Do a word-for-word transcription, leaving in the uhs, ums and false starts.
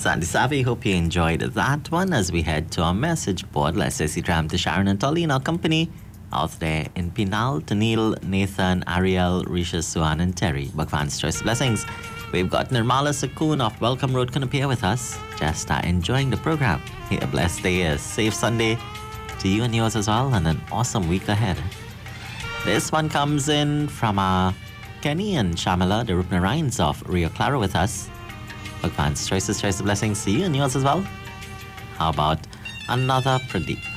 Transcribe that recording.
Sandy Savvy, hope you enjoyed that one as we head to our message board. Let's say Ram to Sharon and Tolly in our company out there in Pinal, Tanil, Nathan, Ariel, Risha, Suhan, and Terry. Bhagwan's Choice Blessings. We've got Nirmala Sakoon of Welcome Road can appear with us. Just uh, enjoying the program. Hey, a blessed day, a safe Sunday to you and yours as well, and an awesome week ahead. This one comes in from uh, Kenny and Shamala, the Rupnarines of Rio Claro with us. Bhagwan's Choices, Choice of Blessings to you and yours as well. How about another Pradeep?